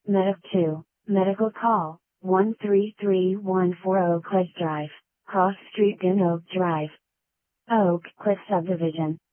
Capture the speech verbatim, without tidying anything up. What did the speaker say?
Medic two, Medical Call, one three three one four Oak Cliff Drive, Cross Street in Oak Drive. Oak Cliff Subdivision.